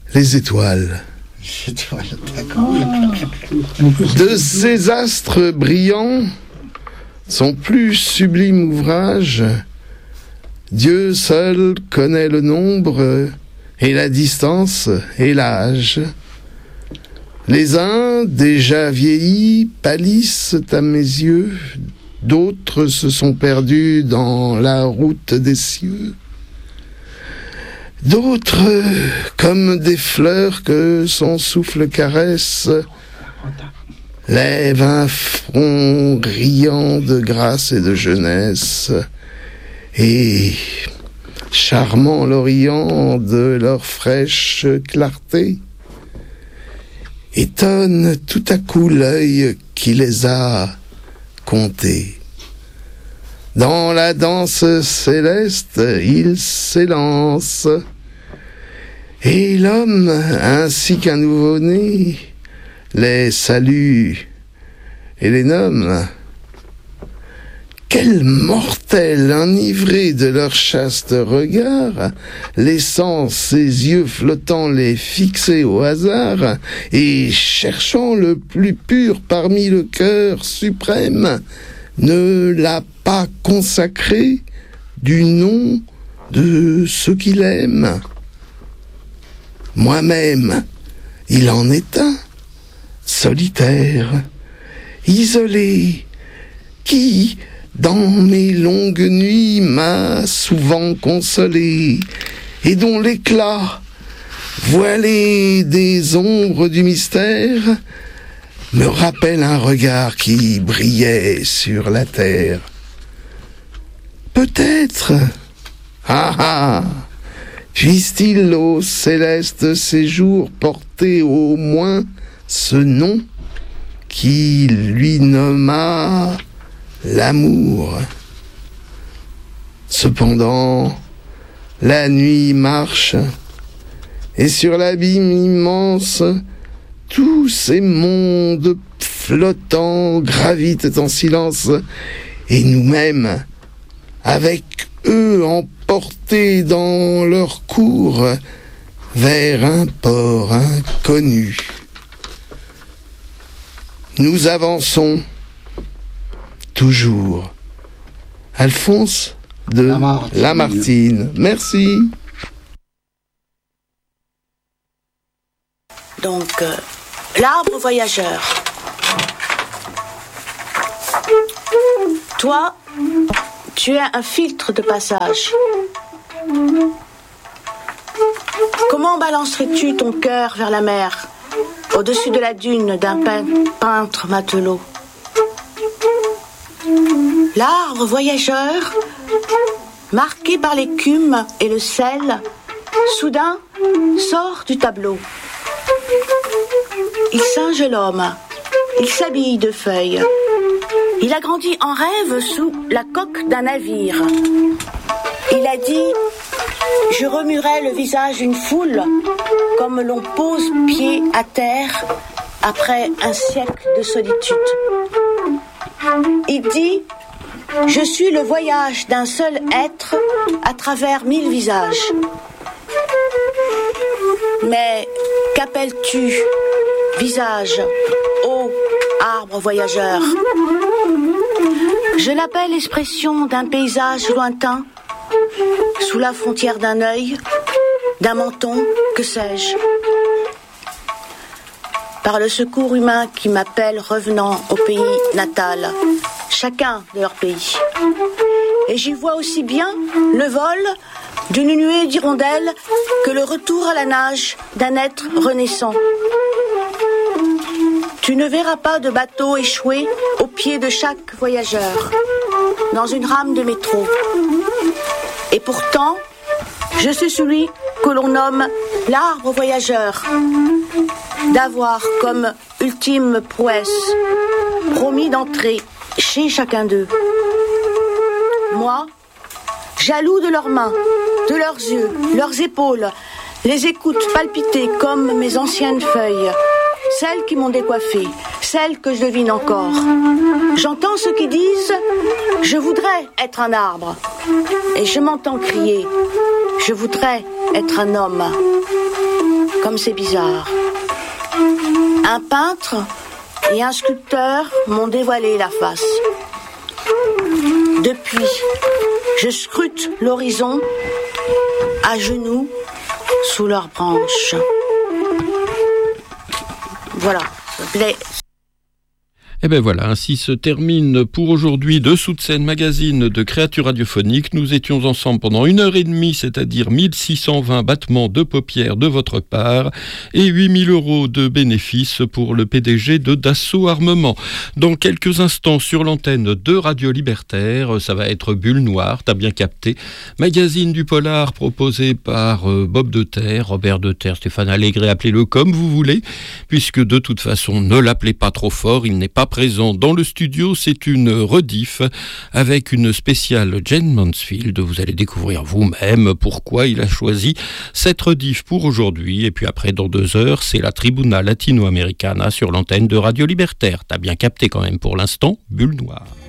les étoiles. D'accord. De ces astres brillants, son plus sublime ouvrage, Dieu seul connaît le nombre et la distance et l'âge. Les uns, déjà vieillis, pâlissent à mes yeux, d'autres se sont perdus dans la route des cieux. D'autres, comme des fleurs que son souffle caresse, lèvent un front riant de grâce et de jeunesse, et, charmant l'Orient de leur fraîche clarté, étonne tout à coup l'œil qui les a comptés. Dans la danse céleste, ils s'élancent, et l'homme, ainsi qu'un nouveau-né, les salue et les nomme. Quels mortels enivrés de leur chaste regard, laissant ses yeux flottants les fixer au hasard, et cherchant le plus pur parmi le cœur suprême, ne l'a pas consacré du nom de ce qu'il aime. Moi-même, il en est un, solitaire, isolé, qui, dans mes longues nuits, m'a souvent consolé, et dont l'éclat, voilé des ombres du mystère, me rappelle un regard qui brillait sur la terre. Peut-être, puisse-t-il au céleste séjour porter au moins ce nom qui lui nomma l'amour. Cependant, la nuit marche, et sur l'abîme immense, tous ces mondes flottants gravitent en silence, et nous-mêmes, avec eux emportés dans leur cours vers un port inconnu. Nous avançons toujours. Alphonse de Lamartine. Merci. Donc, l'arbre voyageur. Toi, tu es un filtre de passage. Comment balancerais-tu ton cœur vers la mer, au-dessus de la dune d'un peintre matelot? L'arbre voyageur, marqué par l'écume et le sel, soudain sort du tableau. Il singe l'homme, il s'habille de feuilles. Il a grandi en rêve sous la coque d'un navire. Il a dit « Je remuerai le visage d'une foule comme l'on pose pied à terre après un siècle de solitude. » Il dit « Je suis le voyage d'un seul être à travers 1000 visages. » Mais qu'appelles-tu visage, ô arbre voyageur? Je l'appelle l'expression d'un paysage lointain, sous la frontière d'un œil, d'un menton, que sais-je. Par le secours humain qui m'appelle revenant au pays natal, chacun de leur pays. Et j'y vois aussi bien le vol d'une nuée d'hirondelles que le retour à la nage d'un être renaissant. Tu ne verras pas de bateau échoué au pied de chaque voyageur, dans une rame de métro. Et pourtant, je suis celui que l'on nomme l'arbre voyageur, d'avoir comme ultime prouesse promis d'entrer chez chacun d'eux. Moi, jaloux de leurs mains, de leurs yeux, leurs épaules, les écoute palpiter comme mes anciennes feuilles, celles qui m'ont décoiffé, celles que je devine encore. J'entends ceux qui disent « Je voudrais être un arbre » et je m'entends crier « Je voudrais être un homme ». comme c'est bizarre. Un peintre et un sculpteur m'ont dévoilé la face. Depuis, je scrute l'horizon, à genoux, sous leurs branches. Voilà. Et bien voilà, ainsi se termine pour aujourd'hui Dessous de scène magazine de créatures radiophoniques. Nous étions ensemble pendant 1h30, c'est-à-dire 1620 battements de paupières de votre part et 8000 € de bénéfices pour le PDG de Dassault Armement. Dans quelques instants sur l'antenne de Radio Libertaire, ça va être Bulle Noire, t'as bien capté. Magazine du polar proposé par Bob de Terre, Robert de Terre, Stéphane Allégret, appelez-le comme vous voulez, puisque de toute façon, ne l'appelez pas trop fort, il n'est pas présent dans le studio, c'est une rediff avec une spéciale Jane Mansfield. Vous allez découvrir vous-même pourquoi il a choisi cette rediff pour aujourd'hui. Et puis après, dans 2 heures, c'est la Tribuna Latino-Americana sur l'antenne de Radio Libertaire. T'as bien capté quand même pour l'instant, Bulle Noire.